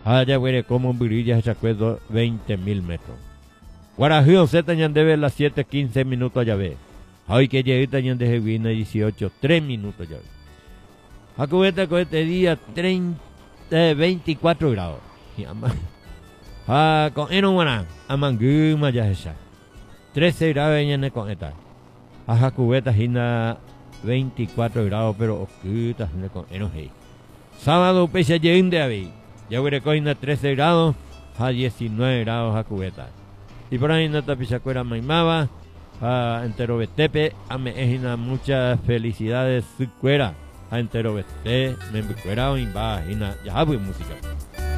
Allá huele como un brilla esa cuedo 20.000 metros. Guarajío se tenían de ver las 7:15 minutos ya ve. Hoy que llegué tenían de vino 18, 3 minutos ya ve. Acubeta con este día 24 grados. Y con enumana, amanguma ya esa. 13 grados en con esta. A cubeta gina 24 grados, pero oscura con enojé. Sábado pese allende a ver. Ya huele coina 13 grados a 19 grados a cubeta. Y por ahí no te pisacuera maimaba. A entero betepe, a me ejina muchas felicidades su cuera. A entero bete, me cuera o imba, ya hago música.